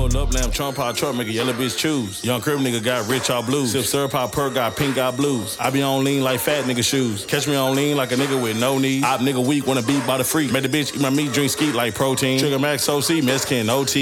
Roll up, lamb, trump pop truck, make a yellow bitch choose. Young crib nigga got rich, all blues. Sip syrup, pop perk, got pink, got blues. I be on lean like fat nigga shoes. Catch me on lean like a nigga with no knees. Op nigga weak, wanna beat by the freak. Made the bitch eat my meat, drink skeet like protein. Trigger max OC, Mexican OT.